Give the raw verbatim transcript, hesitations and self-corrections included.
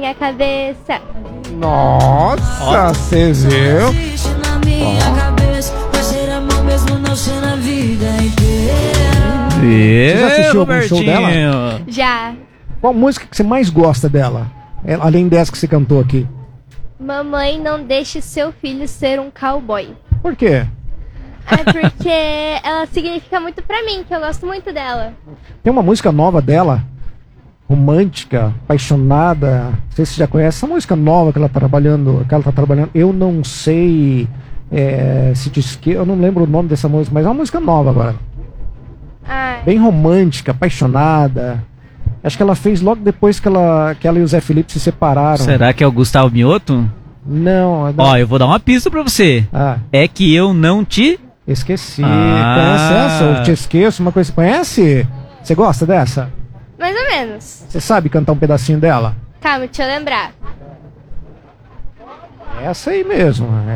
Minha cabeça. Nossa, você viu? E, Você já assistiu algum show dela? Já. Qual música que você mais gosta dela? É, além dessa que você cantou aqui. Mamãe, não deixe seu filho ser um cowboy. Por quê? É porque ela significa muito pra mim, que eu gosto muito dela. Tem uma música nova dela, romântica, apaixonada. Não sei se você já conhece essa música nova que ela tá trabalhando, que ela tá trabalhando. Eu não sei é, se te esque... eu não lembro o nome dessa música, mas é uma música nova agora. Ah, Bem romântica, apaixonada. Acho que ela fez logo depois que ela, que ela e o Zé Felipe se separaram. Será que é o Gustavo Mioto? Não, não. Ó, eu vou dar uma pista pra você. Ah, É que eu não te... esqueci. Ah. Conhece essa? Eu te esqueço, uma coisa. Você conhece? Você gosta dessa? mais ou menos. Você sabe cantar um pedacinho dela? Calma, deixa eu lembrar. Essa aí mesmo.